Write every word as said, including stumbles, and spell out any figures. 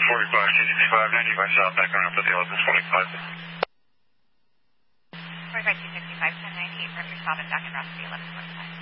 forty-five, two sixty-five, ninety by south, back on up at the eleven forty-five. forty-five, two sixty-five, ten ninety-eight, Perfect Stop at Doctor Ross, the eleven forty-five.